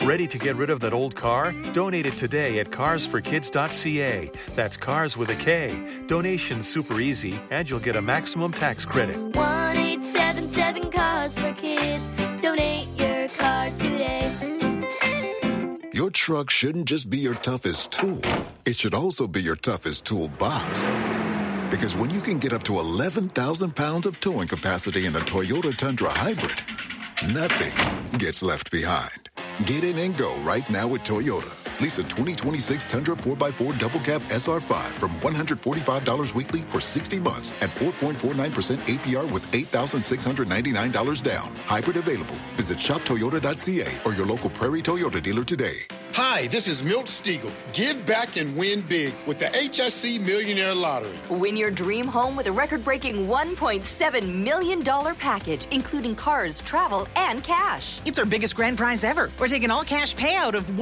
Ready to get rid of that old car? Donate it today at carsforkids.ca. That's cars with a K. Donation's super easy, and you'll get a maximum tax credit. 1-877-CARS-FOR-KIDS. Donate your car today. Your truck shouldn't just be your toughest tool. It should also be your toughest toolbox. Because when you can get up to 11,000 pounds of towing capacity in a Toyota Tundra Hybrid, nothing gets left behind. Get in and go right now with Toyota. Lease a 2026 Tundra 4x4 Double Cab SR5 from $145 weekly for 60 months at 4.49% APR with $8,699 down. Hybrid available. Visit shoptoyota.ca or your local Prairie Toyota dealer today. Hi, this is Milt Stiegel. Give back and win big with the HSC Millionaire Lottery. Win your dream home with a record-breaking $1.7 million package, including cars, travel, and cash. It's our biggest grand prize ever. We're taking all-cash payout of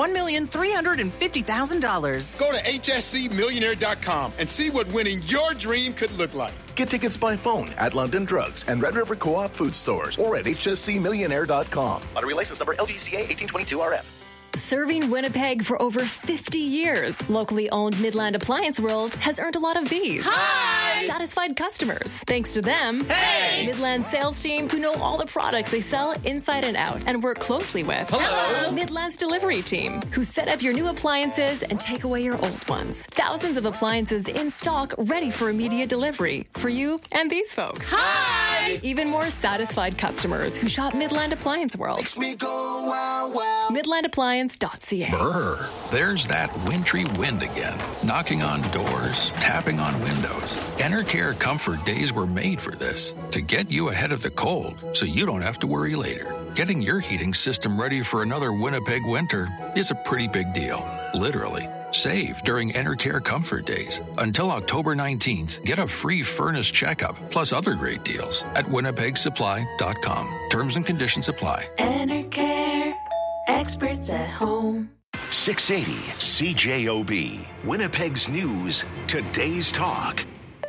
$1,350,000. Go to hscmillionaire.com and see what winning your dream could look like. Get tickets by phone at London Drugs and Red River Co-op food stores or at hscmillionaire.com. Lottery license number LGCA 1822RF. Serving Winnipeg for over 50 years, locally owned Midland Appliance World has earned a lot of these. Hi! Satisfied customers. Thanks to them, hey! Midland sales team who know all the products they sell inside and out and work closely with. Hello! Midland's delivery team who set up your new appliances and take away your old ones. Thousands of appliances in stock ready for immediate delivery for you and these folks. Hi! Even more satisfied customers who shop Midland Appliance World. Makes me go wow, wow. MidlandAppliance.ca. Brr, there's that wintry wind again, knocking on doors, tapping on windows. Enercare Comfort Days were made for this, to get you ahead of the cold so you don't have to worry later. Getting your heating system ready for another Winnipeg winter is a pretty big deal, literally. Save during Enercare Comfort Days. Until October 19th, get a free furnace checkup plus other great deals at winnipegsupply.com. Terms and conditions apply. Enercare. Experts at home. 680 CJOB. Winnipeg's News. Today's Talk.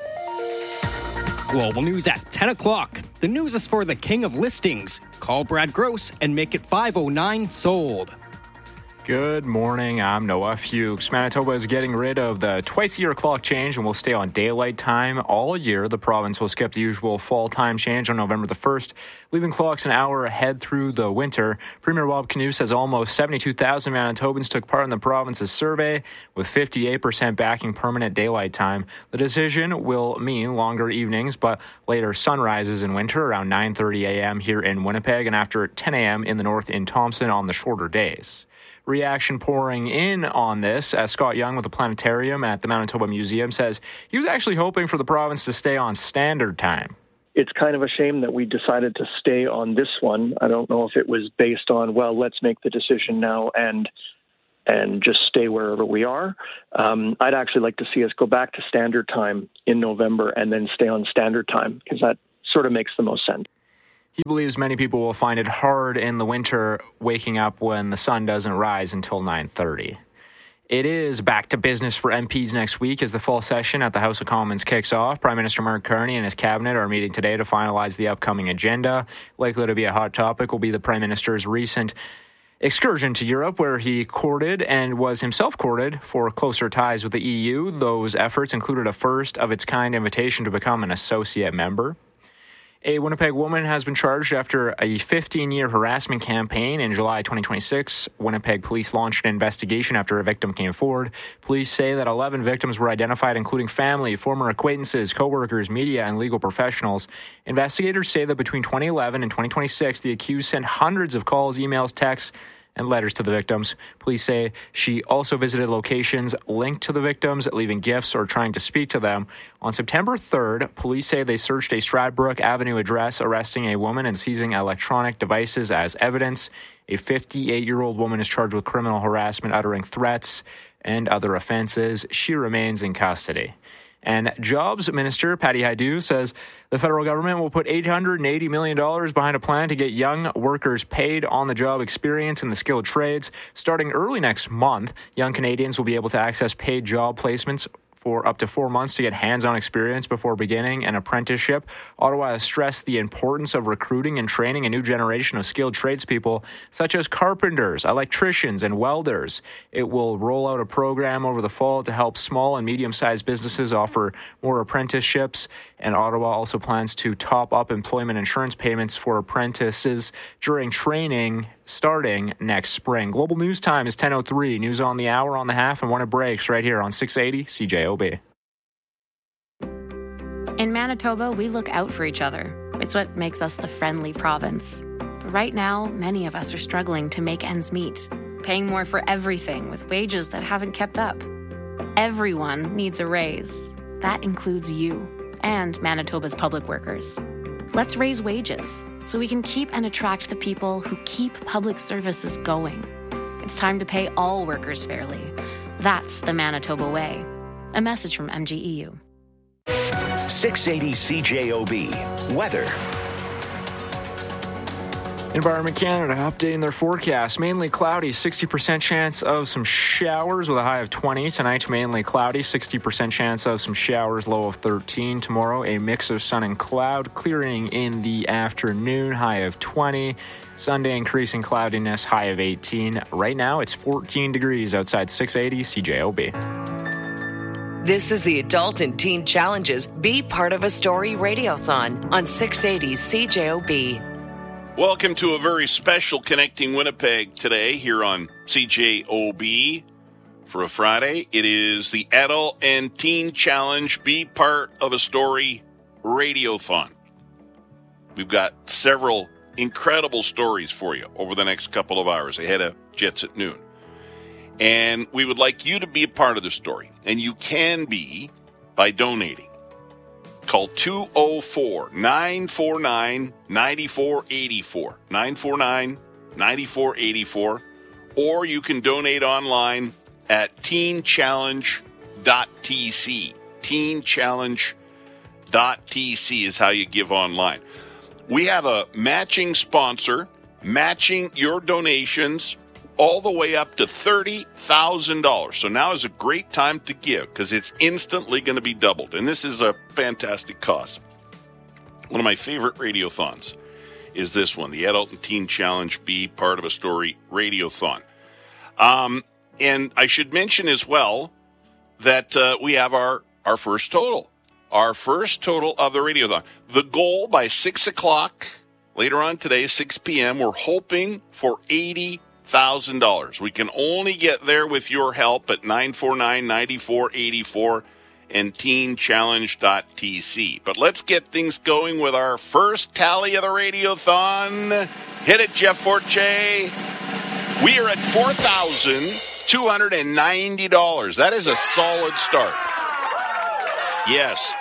Global news at 10 o'clock. The news is for the king of listings. Call Brad Gross and make it 509 sold. Good morning, I'm Noah Fuchs. Manitoba is getting rid of the twice-a-year clock change and will stay on daylight time all year. The province will skip the usual fall time change on November the 1st, leaving clocks an hour ahead through the winter. Premier Bob Canoe says almost 72,000 Manitobans took part in the province's survey, with 58% backing permanent daylight time. The decision will mean longer evenings, but later sunrises in winter around 9:30 a.m. here in Winnipeg and after 10 a.m. in the north in Thompson on the shorter days. Reaction pouring in on this, as Scott Young with the Planetarium at the Manitoba Museum says he was actually hoping for the province to stay on standard time. It's kind of a shame that we decided to stay on this one. I don't know if it was based on, well, let's make the decision now and just stay wherever we are. I'd actually like to see us go back to standard time in November and then stay on standard time, because that sort of makes the most sense. He believes many people will find it hard in the winter waking up when the sun doesn't rise until 9:30. It is back to business for MPs next week as the fall session at the House of Commons kicks off. Prime Minister Mark Carney and his cabinet are meeting today to finalize the upcoming agenda. Likely to be a hot topic will be the Prime Minister's recent excursion to Europe, where he courted and was himself courted for closer ties with the EU. Those efforts included a first-of-its-kind invitation to become an associate member. A Winnipeg woman has been charged after a 15-year harassment campaign. In July 2026, Winnipeg police launched an investigation after a victim came forward. Police say that 11 victims were identified, including family, former acquaintances, coworkers, media, and legal professionals. Investigators say that between 2011 and 2026, the accused sent hundreds of calls, emails, texts, and letters to the victims. Police say she also visited locations linked to the victims, leaving gifts or trying to speak to them. On September 3rd, police say they searched a Stradbrook Avenue address, arresting a woman and seizing electronic devices as evidence. A 58-year-old woman is charged with criminal harassment, uttering threats and other offenses. She remains in custody. And Jobs Minister Patty Hajdu says the federal government will put $880 million behind a plan to get young workers paid on-the-job experience in the skilled trades. Starting early next month, young Canadians will be able to access paid job placements for up to 4 months to get hands-on experience before beginning an apprenticeship. Ottawa has stressed the importance of recruiting and training a new generation of skilled tradespeople, such as carpenters, electricians, and welders. It will roll out a program over the fall to help small and medium-sized businesses offer more apprenticeships, and Ottawa also plans to top up employment insurance payments for apprentices during training starting next spring. Global News Time is 10:03. News on the hour, on the half, and when it breaks right here on 680 CJOB. In Manitoba, we look out for each other. It's what makes us the friendly province. But right now, many of us are struggling to make ends meet, paying more for everything with wages that haven't kept up. Everyone needs a raise. That includes you and Manitoba's public workers. Let's raise wages so we can keep and attract the people who keep public services going. It's time to pay all workers fairly. That's the Manitoba way. A message from MGEU. 680 CJOB. Weather. Environment Canada updating their forecast. Mainly cloudy, 60% chance of some showers with a high of 20. Tonight, mainly cloudy, 60% chance of some showers, low of 13. Tomorrow, a mix of sun and cloud, clearing in the afternoon, high of 20. Sunday, increasing cloudiness, high of 18. Right now, it's 14 degrees outside 680 CJOB. This is the Adult and Teen Challenges Be Part of a Story Radiothon on 680 CJOB. Welcome to a very special Connecting Winnipeg today here on CJOB for a Friday. It is the Adult and Teen Challenge Be Part of a Story Radiothon. We've got several incredible stories for you over the next couple of hours ahead of Jets at noon. And we would like you to be a part of the story. And you can be by donating. Call 204-949-9484. 949-9484. Or you can donate online at teenchallenge.tc. Teenchallenge.tc is how you give online. We have a matching sponsor, matching your donations all the way up to $30,000. So now is a great time to give because it's instantly going to be doubled. And this is a fantastic cause. One of my favorite radiothons is this one, the Adult and Teen Challenge Be Part of a Story Radiothon. And I should mention as well that we have our first total. Our first total of the radiothon. The goal by 6 o'clock later on today, 6 p.m., we're hoping for $80,000. We can only get there with your help at 949-9484 and teenchallenge.tc. But let's get things going with our first tally of the radiothon. Hit it, Jeff Forte. We are at $4,290. That is a solid start. Yes,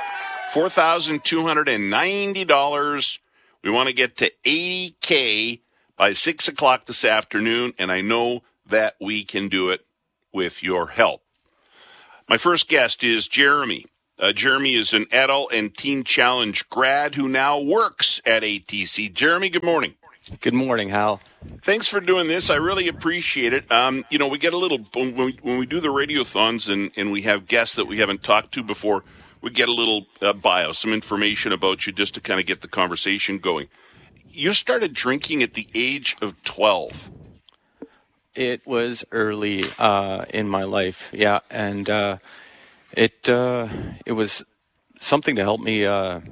$4,290. We want to get to $80K by 6 o'clock this afternoon, and I know that we can do it with your help. My first guest is Jeremy. Jeremy is an Adult and Teen Challenge grad who now works at ATC. Jeremy, good morning. Good morning, Hal. Thanks for doing this. I really appreciate it. We get a little, when we do the radiothons and we have guests that we haven't talked to before, we get a little bio, some information about you just to kind of get the conversation going. You started drinking at the age of 12. It was early in my life, yeah, and it was something to help me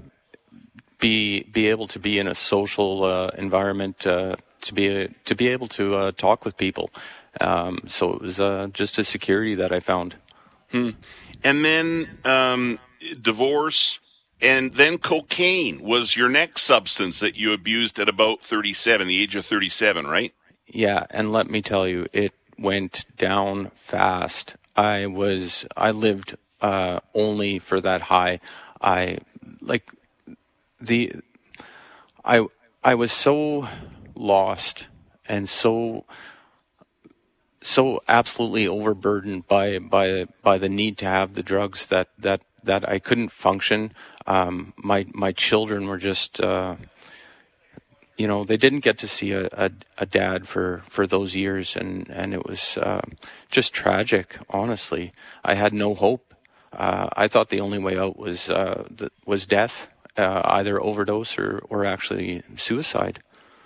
be able to be in a social environment, to be able to talk with people. So it was just a security that I found. And then divorce. And then cocaine was your next substance that you abused at about 37, the age of 37, right? Yeah, and let me tell you, it went down fast. I lived only for that high. I was so lost and so absolutely overburdened by the need to have the drugs that I couldn't function. My children were just, they didn't get to see a dad for those years, and it was just tragic, honestly. I had no hope. I thought the only way out was death, either overdose or actually suicide.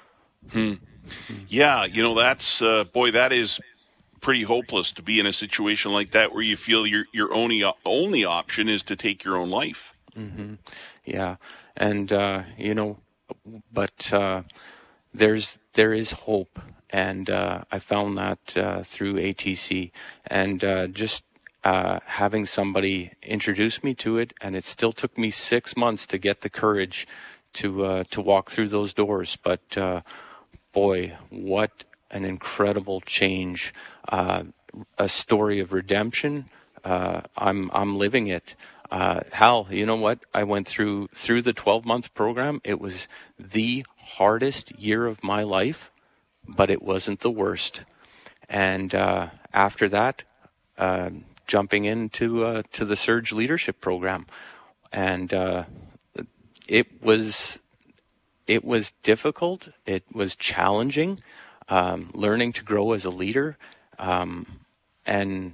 Yeah, that's that is pretty hopeless to be in a situation like that where you feel your only option is to take your own life. Mm-hmm. Yeah, and but there is hope, and I found that through ATC, and just having somebody introduce me to it, and it still took me 6 months to get the courage to walk through those doors. But boy, what an incredible change! A story of redemption. I'm living it. Hal, you know what? I went through the 12-month program. It was the hardest year of my life, but it wasn't the worst. And after that, jumping into to the Surge Leadership Program, and it was difficult. It was challenging, learning to grow as a leader, and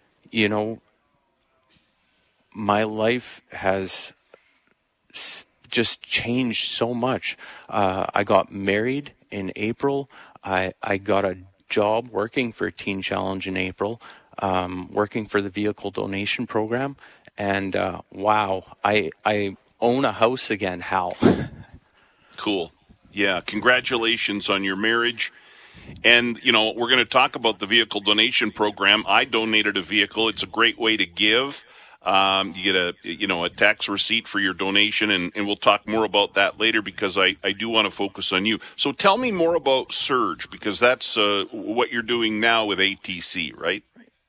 my life has just changed so much. I got married in April. I got a job working for Teen Challenge in April, working for the Vehicle Donation Program. And wow, I own a house again, Hal. Cool. Yeah, congratulations on your marriage. And, we're going to talk about the Vehicle Donation Program. I donated a vehicle. It's a great way to give. You get a tax receipt for your donation, and we'll talk more about that later because I do want to focus on you. So tell me more about Surge, because that's what you're doing now with ATC, right?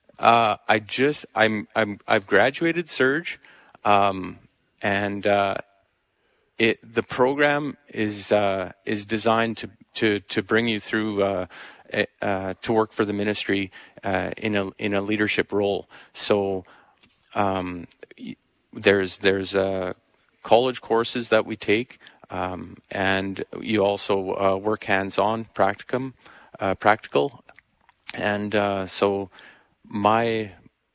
I've graduated Surge, and the program is designed to bring you through to work for the ministry in a leadership role. So there's college courses that we take, and you also work hands-on, practical, and so my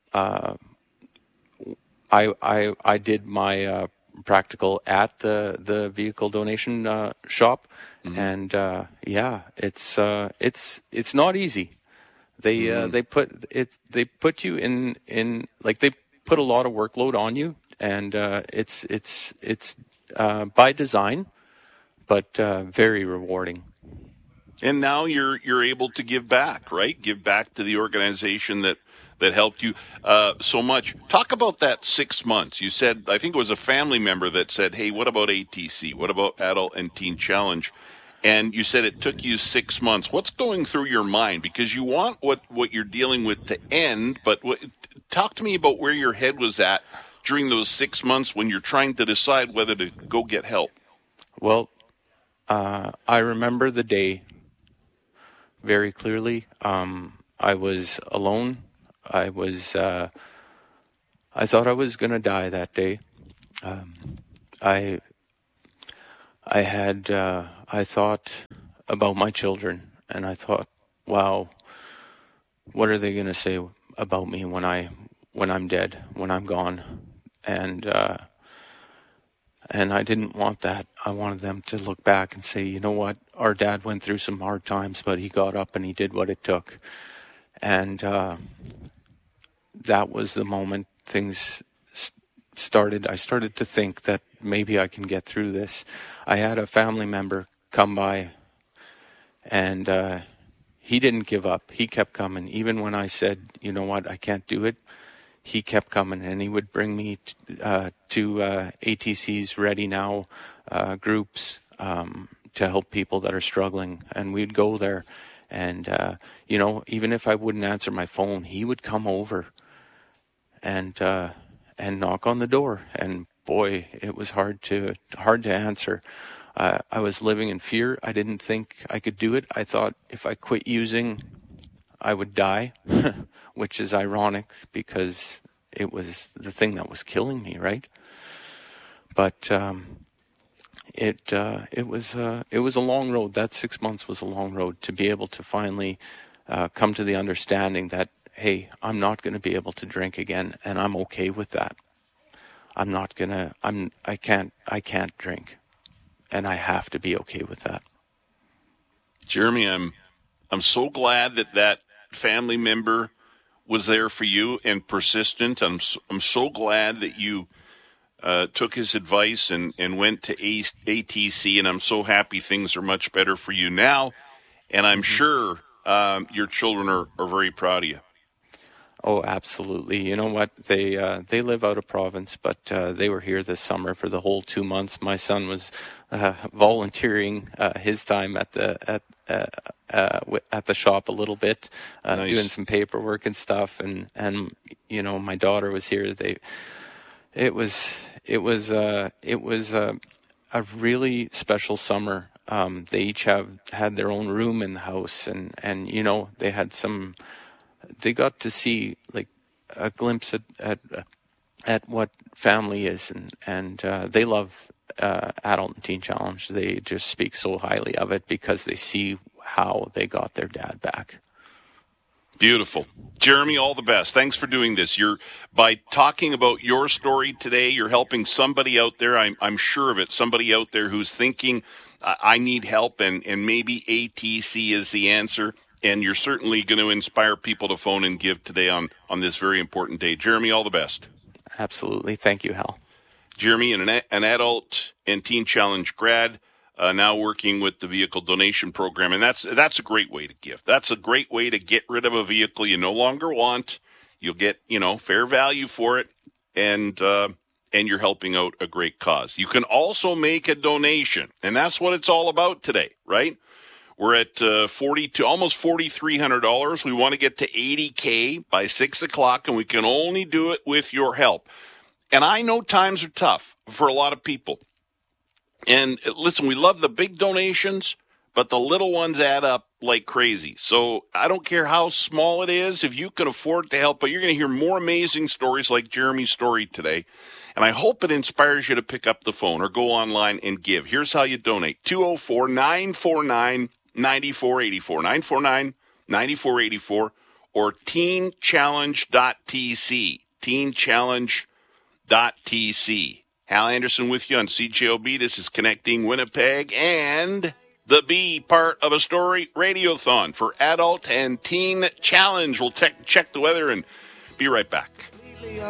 I did my practical at the vehicle donation shop, mm-hmm. And it's not easy. They put you in like they put a lot of workload on you, and it's by design, but very rewarding. And now you're able to give back, right? Give back to the organization that helped you so much. Talk about that 6 months. You said, I think it was a family member that said, hey, what about ATC? What about Adult and Teen Challenge? And you said it took you 6 months. What's going through your mind? Because you want what you're dealing with to end, but talk to me about where your head was at during those 6 months when you're trying to decide whether to go get help. Well, I remember the day very clearly. I was alone. I thought I was going to die that day. I thought about my children, and I thought, wow, what are they going to say about me when I'm dead, when I'm gone? And I didn't want that. I wanted them to look back and say, you know what, our dad went through some hard times, but he got up and he did what it took. And that was the moment things started. I started to think that maybe I can get through this. I had a family member come by, and he didn't give up. He kept coming. Even when I said, you know what, I can't do it, he kept coming, and he would bring me to ATC's Ready Now groups to help people that are struggling. And we'd go there, and even if I wouldn't answer my phone, he would come over and knock on the door. And boy, it was hard to answer. I was living in fear. I didn't think I could do it. I thought if I quit using, I would die, which is ironic because it was the thing that was killing me, right? But it was a long road. That 6 months was a long road to be able to finally come to the understanding that hey, I'm not going to be able to drink again, and I'm okay with that. I can't drink, and I have to be okay with that. Jeremy, I'm so glad that family member was there for you and persistent. I'm so glad that you took his advice and went to ATC, and I'm so happy things are much better for you now. And I'm sure your children are very proud of you. Oh, absolutely. You know what? They live out of province, but they were here this summer for the whole 2 months. My son was volunteering his time at the shop a little bit, Nice. doing some paperwork and stuff. And you know, my daughter was here. It was a really special summer. They each had their own room in the house, and you know, they got to see like a glimpse at what family is, and they love Adult and Teen Challenge. They just speak so highly of it because they see how they got their dad back. Beautiful. Jeremy, all the best. Thanks for doing this. By talking about your story today, you're helping somebody out there. I'm sure of it. Somebody out there who's thinking, I need help, and maybe ATC is the answer. And you're certainly going to inspire people to phone and give today on this very important day. Jeremy, all the best. Absolutely. Thank you, Hal. Jeremy, an Adult and Teen Challenge grad, now working with the Vehicle Donation Program. And that's a great way to give. That's a great way to get rid of a vehicle you no longer want. You'll get, fair value for it, and you're helping out a great cause. You can also make a donation, and that's what it's all about today, right? We're at almost $4,300. We want to get to $80K by 6 o'clock, and we can only do it with your help. And I know times are tough for a lot of people. And listen, we love the big donations, but the little ones add up like crazy. So I don't care how small it is, if you can afford to help, but you're going to hear more amazing stories like Jeremy's story today. And I hope it inspires you to pick up the phone or go online and give. Here's how you donate. 204-949-9484, 949-9484, or teenchallenge.tc, teenchallenge.tc. Hal Anderson with you on CJOB. This is Connecting Winnipeg and the B part of a story radiothon for Adult and Teen Challenge. We'll check the weather and be right back.